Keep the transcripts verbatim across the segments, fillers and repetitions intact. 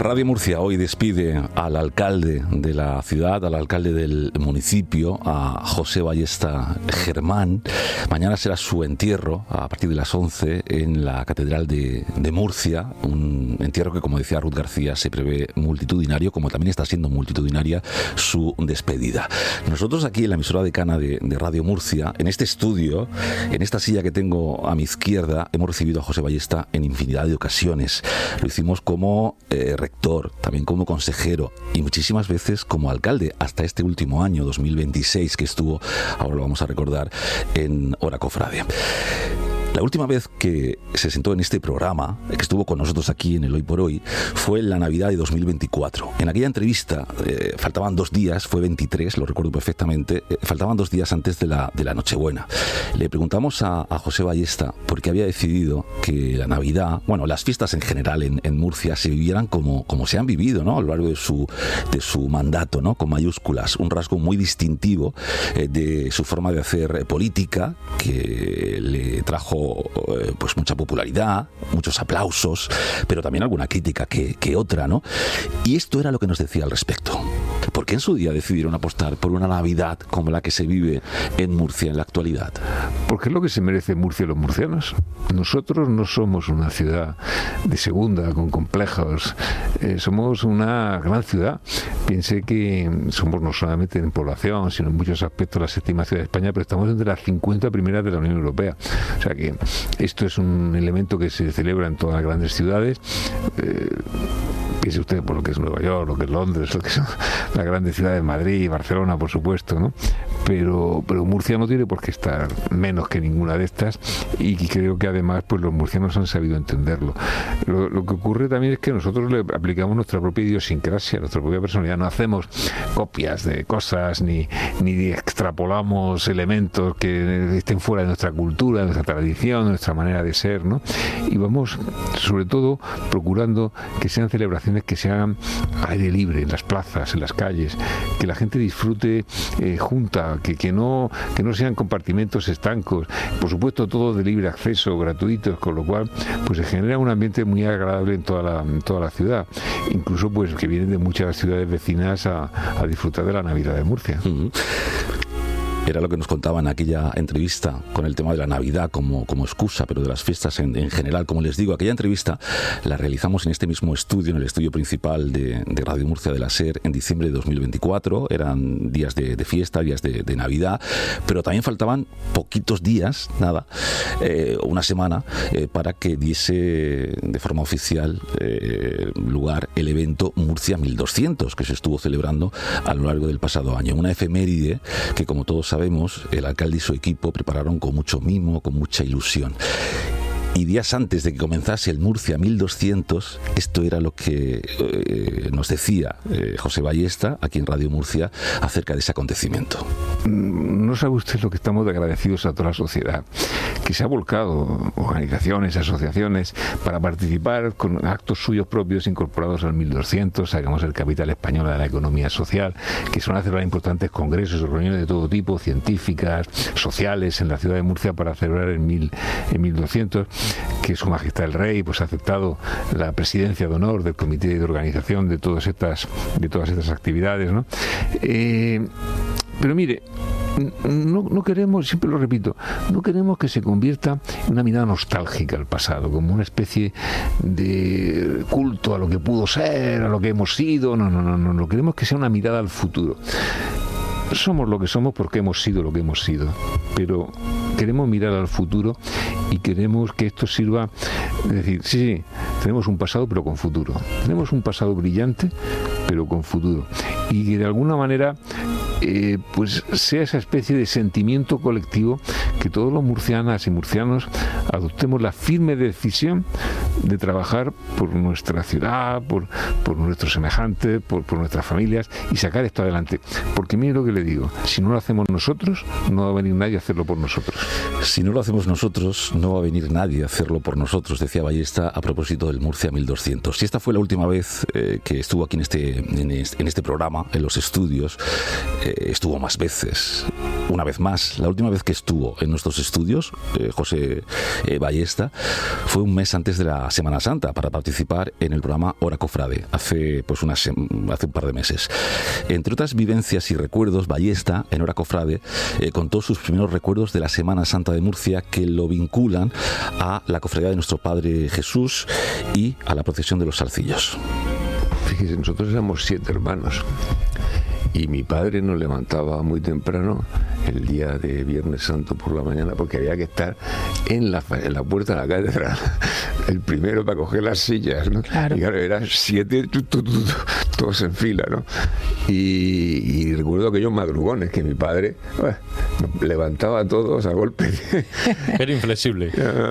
Radio Murcia hoy despide al alcalde de la ciudad, al alcalde del municipio, a José Ballesta Germán. Mañana será su entierro a partir de las once en la Catedral de, de Murcia, un entierro que, como decía Ruth García, se prevé multitudinario, como también está siendo multitudinaria su despedida. Nosotros aquí en la emisora decana de, de Radio Murcia, en este estudio, en esta silla que tengo a mi izquierda, hemos recibido a José Ballesta en infinidad de ocasiones. Lo hicimos como eh, rector, también como consejero y muchísimas veces como alcalde, hasta este último año, dos mil veintiséis, que estuvo, ahora lo vamos a recordar, en Hora Cofrade. La última vez que se sentó en este programa, que estuvo con nosotros aquí en el Hoy por Hoy, fue en la Navidad de dos mil veinticuatro. En aquella entrevista, eh, faltaban dos días, fue veintitrés, lo recuerdo perfectamente, eh, faltaban dos días antes de la, de la Nochebuena. Le preguntamos a, a José Ballesta por qué había decidido que la Navidad, bueno, las fiestas en general en, en Murcia se vivieran como, como se han vivido, ¿no?, a lo largo de su, de su mandato, ¿no?, con mayúsculas, un rasgo muy distintivo eh, de su forma de hacer política, que le trajo pues mucha popularidad, muchos aplausos, pero también alguna crítica que, que otra, ¿no? Y esto era lo que nos decía al respecto. ¿Por qué en su día decidieron apostar por una Navidad como la que se vive en Murcia en la actualidad? Porque es lo que se merece Murcia y los murcianos. Nosotros no somos una ciudad de segunda con complejos, eh, somos una gran ciudad. Piense que somos no solamente en población, sino en muchos aspectos la séptima ciudad de España, pero estamos entre las cincuenta primeras de la Unión Europea. O sea que esto es un elemento que se celebra en todas las grandes ciudades. Eh, piense usted por lo que es Nueva York, lo que es Londres, lo que son las grandes ciudades, Madrid, Barcelona, por supuesto, ¿no? Pero, pero Murcia no tiene por qué estar menos que ninguna de estas, y creo que además pues los murcianos han sabido entenderlo. Lo, lo que ocurre también es que nosotros le aplicamos nuestra propia idiosincrasia, nuestra propia personalidad. No hacemos copias de cosas ni, ni extrapolamos elementos que estén fuera de nuestra cultura, de nuestra tradición, de nuestra manera de ser, ¿no? Y vamos sobre todo procurando que sean celebraciones que se hagan al aire libre, en las plazas, en las calles, que la gente disfrute eh, junta, que, que, no, que no sean compartimentos estancos, por supuesto todo de libre acceso, gratuitos, con lo cual pues se genera un ambiente muy agradable en toda la, en toda la ciudad, incluso pues que vienen de muchas ciudades vecinas a, a disfrutar de la Navidad de Murcia. Uh-huh. Era lo que nos contaba en aquella entrevista con el tema de la Navidad como, como excusa, pero de las fiestas en, en general. Como les digo, aquella entrevista la realizamos en este mismo estudio, en el estudio principal de, de Radio Murcia de la SER, en diciembre de dos mil veinticuatro. Eran días de, de fiesta, días de, de Navidad, pero también faltaban poquitos días, nada, eh, una semana, eh, para que diese de forma oficial eh, lugar el evento Murcia mil doscientos, que se estuvo celebrando a lo largo del pasado año. Una efeméride que, como todos sabemos, Sabemos, el alcalde y su equipo prepararon con mucho mimo, con mucha ilusión. Y días antes de que comenzase el Murcia mil doscientos, esto era lo que eh, nos decía eh, José Ballesta, aquí en Radio Murcia, acerca de ese acontecimiento. No sabe usted lo que estamos de agradecidos a toda la sociedad, que se ha volcado, organizaciones, asociaciones, para participar con actos suyos propios incorporados al mil doscientos, sacamos el capital español de la economía social, que son a celebrar importantes congresos, reuniones de todo tipo, científicas, sociales, en la ciudad de Murcia para celebrar el mil doscientos, que Su Majestad el Rey pues ha aceptado la presidencia de honor del comité de organización de todas estas, de todas estas actividades, ¿no? Eh, pero mire, No, no queremos, siempre lo repito, no queremos que se convierta en una mirada nostálgica al pasado, como una especie de culto a lo que pudo ser, a lo que hemos sido. No, no, no, no, no. Queremos que sea una mirada al futuro. Somos lo que somos porque hemos sido lo que hemos sido, pero queremos mirar al futuro y queremos que esto sirva, es decir, sí, sí, tenemos un pasado pero con futuro, tenemos un pasado brillante pero con futuro, y que de alguna manera Eh, pues sea esa especie de sentimiento colectivo que todos los murcianas y murcianos adoptemos la firme decisión de trabajar por nuestra ciudad, por, por nuestros semejantes, por, por nuestras familias, y sacar esto adelante. Porque mire lo que le digo, si no lo hacemos nosotros, no va a venir nadie a hacerlo por nosotros. Si no lo hacemos nosotros, no va a venir nadie a hacerlo por nosotros, decía Ballesta a propósito del Murcia mil doscientos. Si esta fue la última vez eh, que estuvo aquí en este, en este, en este programa, en los estudios, eh, estuvo más veces. Una vez más, la última vez que estuvo en nuestros estudios, eh, José eh, Ballesta, fue un mes antes de la la Semana Santa para participar en el programa Hora Cofrade hace, pues una hace un par de meses. Entre otras vivencias y recuerdos, Ballesta, en Hora Cofrade, eh, contó sus primeros recuerdos de la Semana Santa de Murcia, que lo vinculan a la cofradía de nuestro Padre Jesús y a la procesión de los Salcillos. Fíjese, nosotros éramos siete hermanos y mi padre nos levantaba muy temprano el día de Viernes Santo por la mañana, porque había que estar en la, en la puerta de la catedral, el primero para coger las sillas, ¿no? Claro. Y claro, eran siete, tu, tu, tu, tu, todos en fila, ¿no? Y, y recuerdo aquellos madrugones que mi padre bueno, levantaba a todos a golpe. Era inflexible.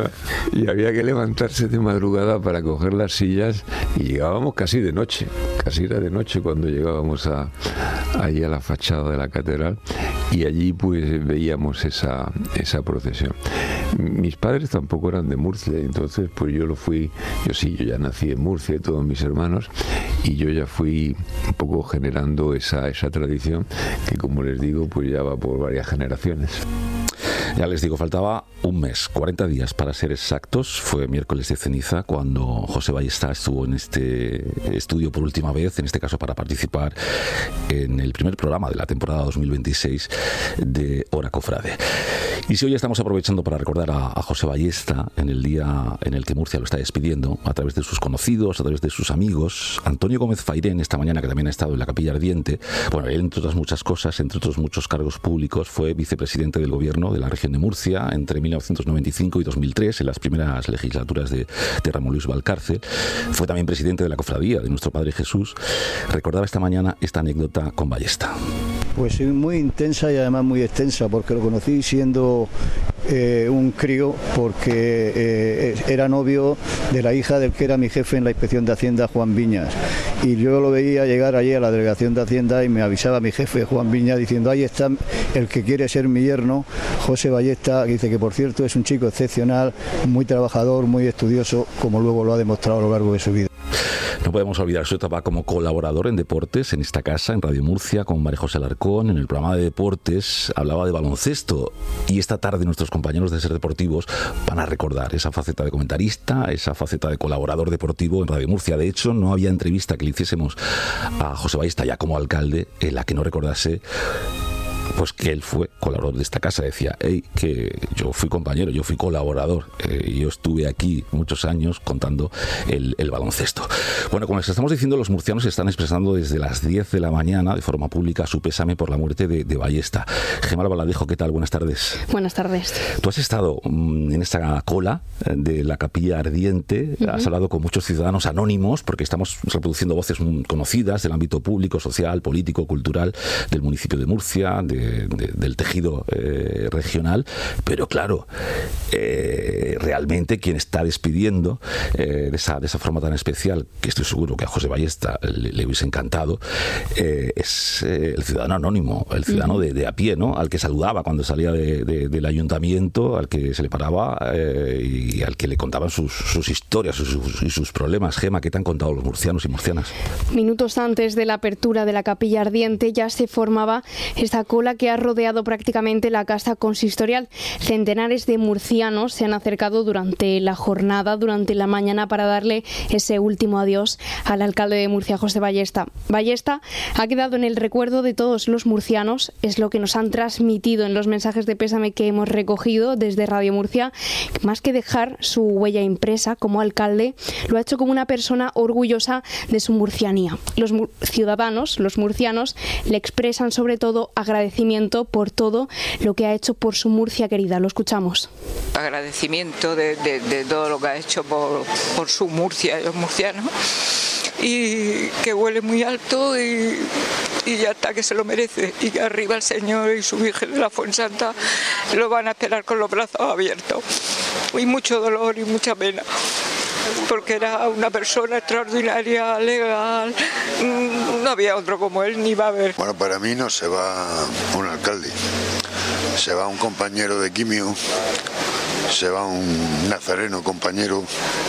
Y había que levantarse de madrugada para coger las sillas y llegábamos casi de noche, casi era de noche cuando llegábamos a, allí a la fachada de la catedral, y allí pues veíamos esa, esa procesión. Mis padres tampoco eran de Murcia, entonces pues yo lo fui, yo sí, yo ya nací en Murcia y todos mis hermanos, y yo ya fui un poco generando esa, esa tradición que, como les digo, pues ya va por varias generaciones. Ya les digo, faltaba un mes, cuarenta días para ser exactos. Fue miércoles de ceniza cuando José Ballesta estuvo en este estudio por última vez, en este caso para participar en el primer programa de la temporada dos mil veintiséis de Hora Cofrade. Y si hoy estamos aprovechando para recordar a, a José Ballesta en el día en el que Murcia lo está despidiendo, a través de sus conocidos, a través de sus amigos, Antonio Gómez Fairén, esta mañana, que también ha estado en la Capilla Ardiente, bueno, él, entre otras muchas cosas, entre otros muchos cargos públicos, fue vicepresidente del gobierno de la región de Murcia entre mil novecientos noventa y cinco y dos mil tres, en las primeras legislaturas de, de Ramón Luis Valcárcel. Fue también presidente de la cofradía de nuestro Padre Jesús. Recordaba esta mañana esta anécdota con Ballesta. Pues muy intensa y además muy extensa, porque lo conocí siendo eh, un crío, porque eh, era novio de la hija del que era mi jefe en la Inspección de Hacienda, Juan Viñas, y yo lo veía llegar allí a la Delegación de Hacienda y me avisaba mi jefe, Juan Viñas, diciendo: ahí está el que quiere ser mi yerno, José Ballesta, que dice que por cierto es un chico excepcional, muy trabajador, muy estudioso, como luego lo ha demostrado a lo largo de su vida. No podemos olvidar su etapa como colaborador en deportes en esta casa, en Radio Murcia, con María José Alarcón. En el programa de deportes hablaba de baloncesto, y esta tarde nuestros compañeros de Ser Deportivos van a recordar esa faceta de comentarista, esa faceta de colaborador deportivo en Radio Murcia. De hecho, no había entrevista que le hiciésemos a José Ballesta ya como alcalde en la que no recordase pues que él fue colaborador de esta casa. Decía, hey, que yo fui compañero, yo fui colaborador, eh, yo estuve aquí muchos años contando el, el baloncesto. Bueno, como les estamos diciendo, los murcianos están expresando desde las diez de la mañana de forma pública su pésame por la muerte de, de Ballesta. Gemma Baladejo, ¿qué tal? Buenas tardes. Buenas tardes. Tú has estado mmm, en esta cola de la Capilla Ardiente, uh-huh. Has hablado con muchos ciudadanos anónimos, porque estamos reproduciendo voces conocidas del ámbito público, social, político, cultural del municipio de Murcia, de De, de, del tejido eh, regional, pero claro, eh, realmente quien está despidiendo eh, de, esa, de esa forma tan especial, que estoy seguro que a José Ballesta le, le hubiese encantado, eh, es eh, el ciudadano anónimo, el ciudadano uh-huh. de, de a pie, ¿no? Al que saludaba cuando salía de, de, del ayuntamiento, al que se le paraba eh, y al que le contaban sus, sus historias sus, sus, y sus problemas. Gema, ¿qué te han contado los murcianos y murcianas? Minutos antes de la apertura de la Capilla Ardiente ya se formaba esta cola que ha rodeado prácticamente la casa consistorial. Centenares de murcianos se han acercado durante la jornada, durante la mañana, para darle ese último adiós al alcalde de Murcia, José Ballesta. Ballesta ha quedado en el recuerdo de todos los murcianos, es lo que nos han transmitido en los mensajes de pésame que hemos recogido desde Radio Murcia. Más que dejar su huella impresa como alcalde, lo ha hecho como una persona orgullosa de su murcianía. Los mu- ciudadanos, los murcianos, le expresan sobre todo agradecimiento por todo lo que ha hecho por su Murcia querida. Lo escuchamos. Agradecimiento de, de, de todo lo que ha hecho por, por su Murcia y los murcianos, y que huele muy alto y, y ya está, que se lo merece, y que arriba el Señor y su Virgen de la Fuensanta lo van a esperar con los brazos abiertos, y mucho dolor y mucha pena, porque era una persona extraordinaria, legal, no había otro como él, ni va a haber. Bueno, para mí no se va un alcalde, se va un compañero de quimio, se va un nazareno compañero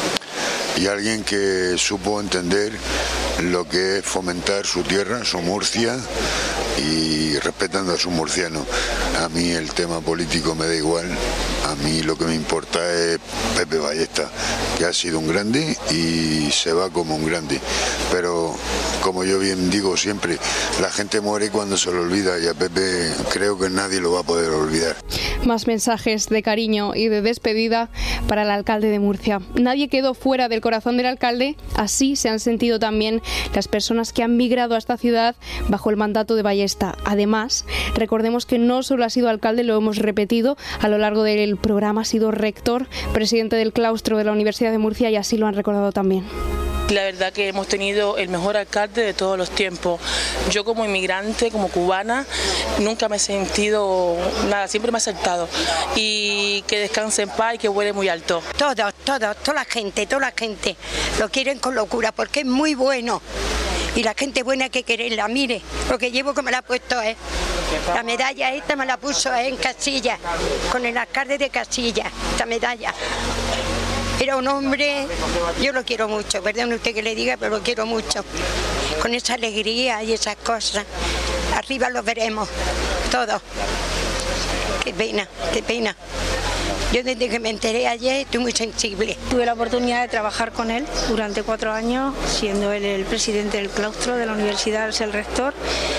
y alguien que supo entender lo que es fomentar su tierra, su Murcia, y respetando a su murciano. A mí el tema político me da igual, A mí lo que me importa es Pepe Ballesta, que ha sido un grande y se va como un grande. Pero, como yo bien digo siempre, la gente muere cuando se lo olvida y a Pepe creo que nadie lo va a poder olvidar. Más mensajes de cariño y de despedida para el alcalde de Murcia. Nadie quedó fuera del corazón del alcalde, así se han sentido también las personas que han migrado a esta ciudad bajo el mandato de Ballesta. Además, recordemos que no solo ha sido alcalde, lo hemos repetido a lo largo del programa, ha sido rector, presidente del claustro de la Universidad de Murcia, y así lo han recordado también. La verdad que hemos tenido el mejor alcalde de todos los tiempos. Yo como inmigrante, como cubana, nunca me he sentido nada, siempre me ha aceptado. Y que descanse en paz y que huele muy alto. Todos, todos, toda la gente, toda la gente lo quieren con locura porque es muy bueno. Y la gente buena hay que quererla, mire, lo que llevo que me la ha puesto es. La medalla esta me la puso en Castilla, con el alcalde de Castilla, esta medalla. Era un hombre, yo lo quiero mucho, perdón usted que le diga, pero lo quiero mucho. Con esa alegría y esas cosas. Arriba lo veremos, todos. Qué pena, qué pena. Yo desde que me enteré ayer estoy muy sensible. Tuve la oportunidad de trabajar con él durante cuatro años, siendo él el presidente del claustro de la universidad, es el rector.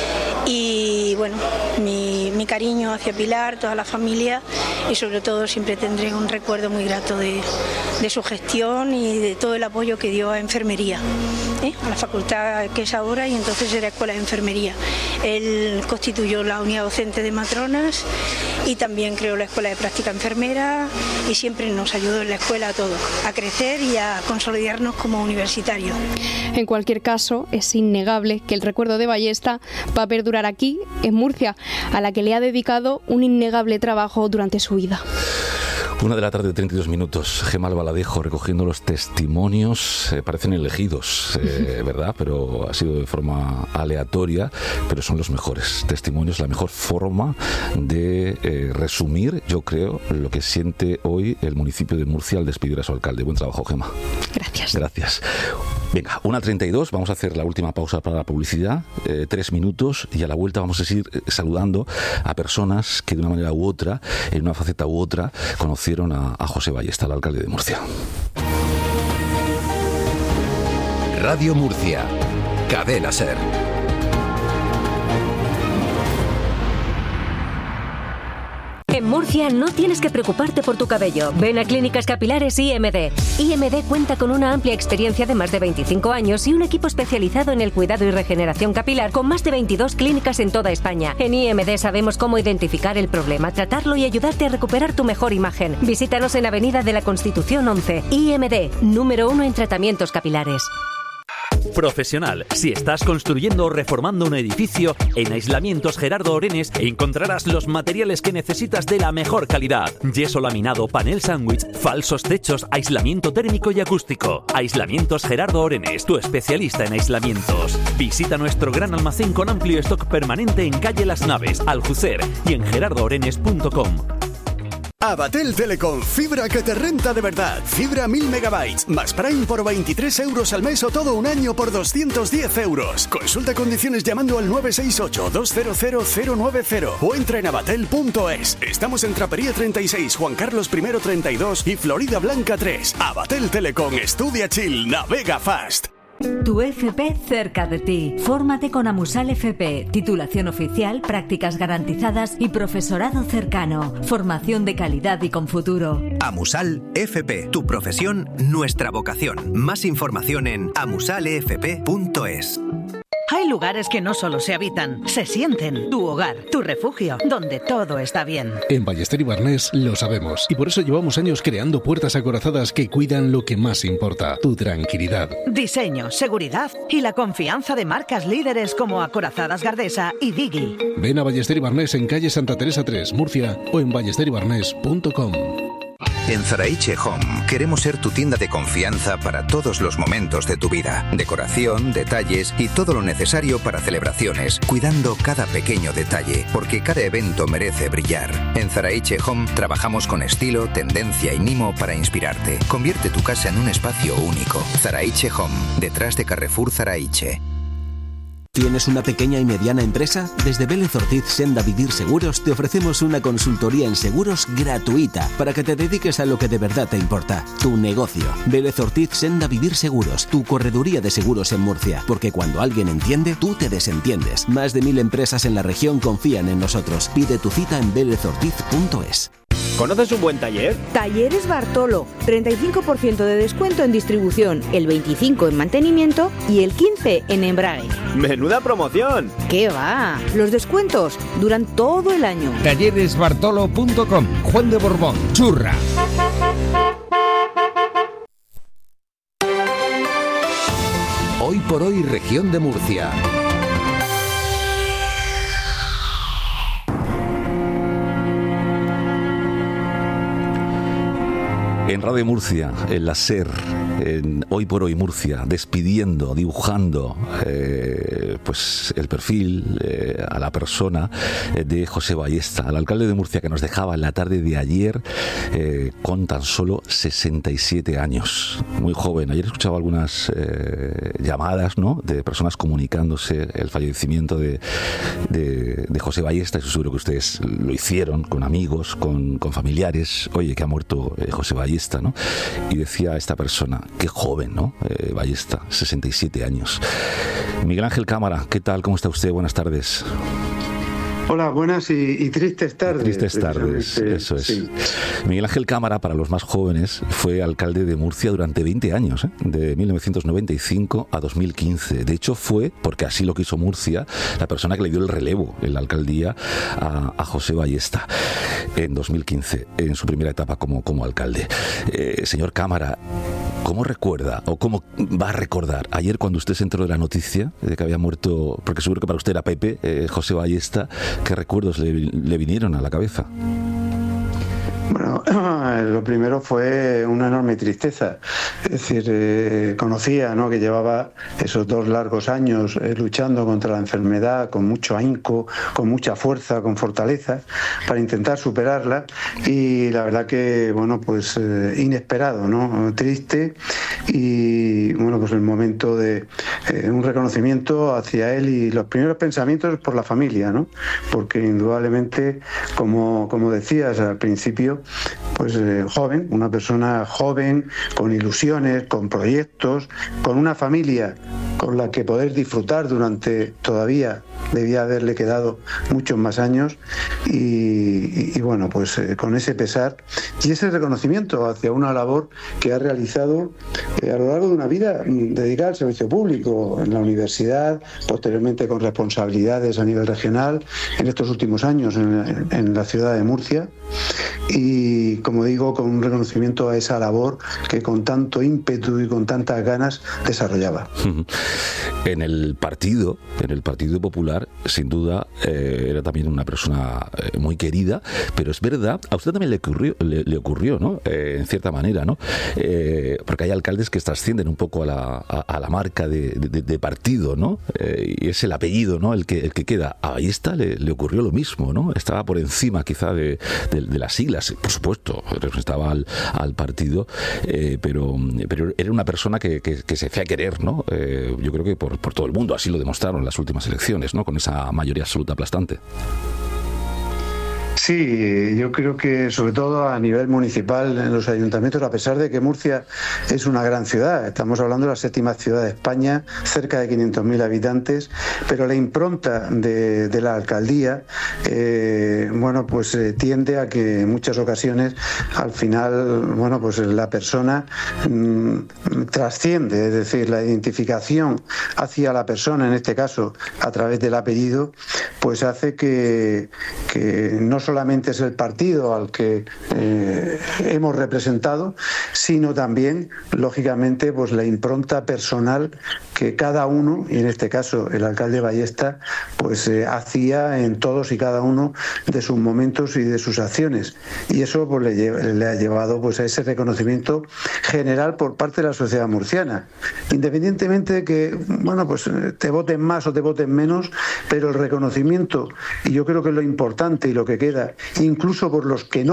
Y bueno, mi, mi cariño hacia Pilar, toda la familia, y sobre todo siempre tendré un recuerdo muy grato de, de su gestión y de todo el apoyo que dio a enfermería, ¿eh? a la facultad que es ahora, y entonces era Escuela de Enfermería. Él constituyó la unidad docente de matronas y también creó la Escuela de Práctica Enfermera, y siempre nos ayudó en la escuela a todos, a crecer y a consolidarnos como universitarios. En cualquier caso, es innegable que el recuerdo de Ballesta va a perdurar aquí, en Murcia, a la que le ha dedicado un innegable trabajo durante su vida. Una de la tarde, treinta y dos minutos. Gemma Albaladejo recogiendo los testimonios. Eh, parecen elegidos, eh, ¿verdad? Pero ha sido de forma aleatoria, pero son los mejores testimonios, la mejor forma de eh, resumir, yo creo, lo que siente hoy el municipio de Murcia al despedir a su alcalde. Buen trabajo, Gemma. Gracias. Gracias. Venga, una treinta y dos, vamos a hacer la última pausa para la publicidad, eh, tres minutos, y a la vuelta vamos a seguir saludando a personas que de una manera u otra, en una faceta u otra, conocieron a, a José Ballesta, el alcalde de Murcia. Radio Murcia, Cadena SER. En Murcia no tienes que preocuparte por tu cabello. Ven a Clínicas Capilares I M D. I M D cuenta con una amplia experiencia de más de veinticinco años y un equipo especializado en el cuidado y regeneración capilar con más de veintidós clínicas en toda España. En I M D sabemos cómo identificar el problema, tratarlo y ayudarte a recuperar tu mejor imagen. Visítanos en Avenida de la Constitución once. I M D, número uno en tratamientos capilares. Profesional. Si estás construyendo o reformando un edificio, en Aislamientos Gerardo Orenes encontrarás los materiales que necesitas de la mejor calidad. Yeso laminado, panel sándwich, falsos techos, aislamiento térmico y acústico. Aislamientos Gerardo Orenes, tu especialista en aislamientos. Visita nuestro gran almacén con amplio stock permanente en calle Las Naves, Aljucer, y en gerardo orenes punto com. Abatel Telecom, fibra que te renta de verdad. Fibra mil megabytes, más Prime por veintitrés euros al mes o todo un año por doscientos diez euros. Consulta condiciones llamando al nueve seis ocho, dos cero cero, cero nueve cero o entra en abatel punto es. Estamos en Trapería treinta y seis, Juan Carlos primero treinta y dos y Florida Blanca tres. Abatel Telecom, estudia chill, navega fast. Tu F P cerca de ti. Fórmate con Amusal F P. Titulación oficial, prácticas garantizadas y profesorado cercano. Formación de calidad y con futuro. Amusal F P. Tu profesión, nuestra vocación. Más información en amusal f p punto es. Hay lugares que no solo se habitan, se sienten. Tu hogar, tu refugio, donde todo está bien. En Ballester y Barnés lo sabemos y por eso llevamos años creando puertas acorazadas que cuidan lo que más importa, tu tranquilidad. Diseño, seguridad y la confianza de marcas líderes como Acorazadas Gardesa y Digi. Ven a Ballester y Barnés en calle Santa Teresa tres, Murcia, o en ballester y barnés punto com. En Zaraiche Home queremos ser tu tienda de confianza para todos los momentos de tu vida. Decoración, detalles y todo lo necesario para celebraciones, cuidando cada pequeño detalle, porque cada evento merece brillar. En Zaraiche Home trabajamos con estilo, tendencia y mimo para inspirarte. Convierte tu casa en un espacio único. Zaraiche Home, detrás de Carrefour Zaraiche. ¿Tienes una pequeña y mediana empresa? Desde Vélez Ortiz Senda Vivir Seguros te ofrecemos una consultoría en seguros gratuita para que te dediques a lo que de verdad te importa, tu negocio. Vélez Ortiz Senda Vivir Seguros, tu correduría de seguros en Murcia. Porque cuando alguien entiende, tú te desentiendes. Más de mil empresas en la región confían en nosotros. Pide tu cita en vélez ortiz punto es. ¿Conoces un buen taller? Talleres Bartolo, treinta y cinco por ciento de descuento en distribución, el veinticinco por ciento en mantenimiento y el quince por ciento en embrague. ¡Menuda promoción! ¿Qué va? Los descuentos duran todo el año. talleres bartolo punto com, Juan de Borbón, Churra. Hoy por hoy, región de Murcia. En Radio Murcia, en la SER, en Hoy por Hoy Murcia, despidiendo, dibujando eh, pues el perfil eh, a la persona eh, de José Ballesta, al alcalde de Murcia, que nos dejaba en la tarde de ayer eh, con tan solo sesenta y siete años, muy joven. Ayer escuchaba algunas eh, llamadas, ¿no?, de personas comunicándose el fallecimiento de, de, de José Ballesta, y seguro que ustedes lo hicieron con amigos, con, con familiares. Oye, que ha muerto eh, José Ballesta, ¿no? Y decía esta persona, qué joven, ¿no? Eh, Ballesta, sesenta y siete años. Miguel Ángel Cámara, ¿qué tal? ¿Cómo está usted? Buenas tardes. Hola, buenas y, y tristes tardes. Tristes tardes, eso es. Sí. Miguel Ángel Cámara, para los más jóvenes, fue alcalde de Murcia durante veinte años, ¿eh? De mil novecientos noventa y cinco a dos mil quince. De hecho, fue, porque así lo quiso Murcia, la persona que le dio el relevo en la alcaldía a, a José Ballesta en dos mil quince, en su primera etapa como, como alcalde. Eh, señor Cámara, ¿cómo recuerda o cómo va a recordar ayer cuando usted se enteró de la noticia de que había muerto, porque seguro que para usted era Pepe, eh, José Ballesta, qué recuerdos le, le vinieron a la cabeza? Bueno, lo primero fue una enorme tristeza. Es decir, eh, conocía, ¿no?, que llevaba esos dos largos años eh, luchando contra la enfermedad con mucho ahínco, con mucha fuerza, con fortaleza, para intentar superarla. Y la verdad que, bueno, pues eh, inesperado, ¿no?, triste. Y, bueno, pues el momento de eh, un reconocimiento hacia él y los primeros pensamientos por la familia, ¿no? Porque indudablemente, como, como decías al principio, pues eh, joven, una persona joven, con ilusiones, con proyectos, con una familia con la que poder disfrutar durante todavía debía haberle quedado muchos más años y, y, y bueno, pues eh, con ese pesar y ese reconocimiento hacia una labor que ha realizado eh, a lo largo de una vida dedicada al servicio público en la universidad, posteriormente con responsabilidades a nivel regional, en estos últimos años en, en la ciudad de Murcia y, como digo, con un reconocimiento a esa labor que con tanto ímpetu y con tantas ganas desarrollaba. En el partido, en el Partido Popular, sin duda, eh, era también una persona eh, muy querida, pero es verdad, a usted también le ocurrió, le, le ocurrió, ¿no? Eh, en cierta manera, ¿no? Eh, porque hay alcaldes que trascienden un poco a la, a, a la marca de, de, de partido, ¿no? Eh, y es el apellido, ¿no?, el que, el que queda. A Ballesta le, le ocurrió lo mismo, ¿no? Estaba por encima, quizá, de, de, de las siglas, por supuesto, representaba al, al partido, eh, pero, pero era una persona que, que, que se hacía querer, ¿no? Eh, yo creo que por, por todo el mundo, así lo demostraron las últimas elecciones, ¿no?, con esa mayoría absoluta aplastante. Sí, yo creo que sobre todo a nivel municipal en los ayuntamientos, a pesar de que Murcia es una gran ciudad, estamos hablando de la séptima ciudad de España, cerca de quinientos mil habitantes, pero la impronta de, de la alcaldía, eh, bueno, pues eh, tiende a que en muchas ocasiones al final, bueno, pues la persona mmm, trasciende, es decir, la identificación hacia la persona, en este caso a través del apellido, pues hace que, que no solamente es el partido al que eh, hemos representado, sino también, lógicamente, pues la impronta personal que cada uno, y en este caso el alcalde Ballesta, pues eh, hacía en todos y cada uno de sus momentos y de sus acciones. Y eso pues le, lleva, le ha llevado pues a ese reconocimiento general por parte de la sociedad murciana. Independientemente de que, bueno, pues te voten más o te voten menos, pero el reconocimiento, y yo creo que es lo importante y lo que queda, incluso por los que no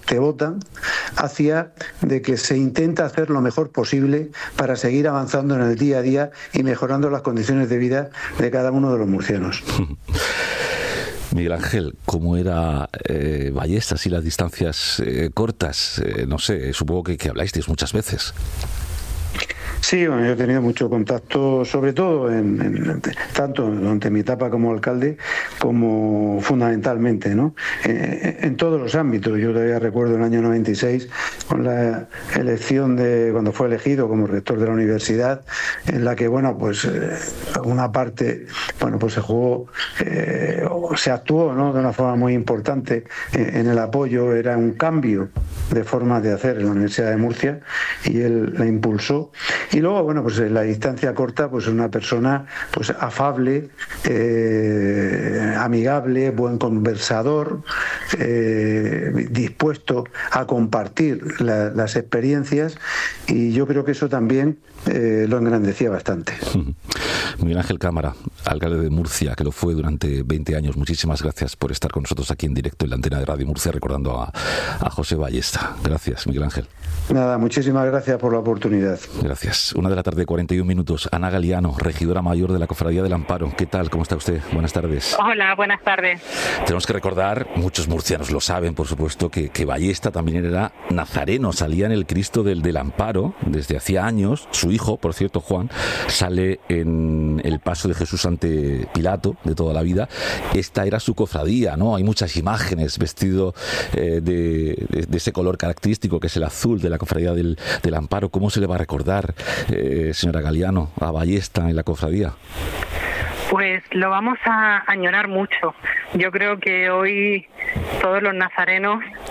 te votan, hacia de que se intenta hacer lo mejor posible para seguir avanzando en el día a día y mejorando las condiciones de vida de cada uno de los murcianos. Miguel Ángel, ¿cómo era eh, Ballesta, así las distancias eh, cortas? Eh, no sé, supongo que, que habláis muchas veces. Sí, bueno, yo he tenido mucho contacto, sobre todo en, en, tanto durante mi etapa como alcalde, como fundamentalmente, ¿no? Eh, en todos los ámbitos. Yo todavía recuerdo el año noventa y seis, con la elección de, cuando fue elegido como rector de la universidad, en la que, bueno, pues eh, una parte, bueno, pues se jugó, eh, o se actuó, ¿no?, de una forma muy importante en, en el apoyo. Era un cambio de forma de hacer en la Universidad de Murcia y él la impulsó. Y luego, bueno, pues en la distancia corta, pues una persona pues afable, eh, amigable, buen conversador, eh, dispuesto a compartir la, las experiencias, y yo creo que eso también eh, lo engrandecía bastante. Miguel Ángel Cámara, alcalde de Murcia, que lo fue durante veinte años. Muchísimas gracias por estar con nosotros aquí en directo en la antena de Radio Murcia, recordando a, a José Ballesta. Gracias, Miguel Ángel. Nada, muchísimas gracias por la oportunidad. Gracias. Una de la tarde, cuarenta y un minutos. Ana Galiano, regidora mayor de la Cofradía del Amparo. ¿Qué tal? ¿Cómo está usted? Buenas tardes. Hola, buenas tardes. Tenemos que recordar, muchos murcianos lo saben, por supuesto, que, que Ballesta también era nazareno, salía en el Cristo del, del Amparo desde hacía años. Su hijo, por cierto, Juan, sale en el paso de Jesús ante Pilato de toda la vida. Esta era su cofradía, ¿no? Hay muchas imágenes vestido eh, de, de, de ese color característico que es el azul de la Cofradía del, del Amparo. ¿Cómo se le va a recordar, eh, señora Galiano, a Ballesta en la cofradía? Pues lo vamos a añorar mucho. Yo creo que hoy todos los nazarenos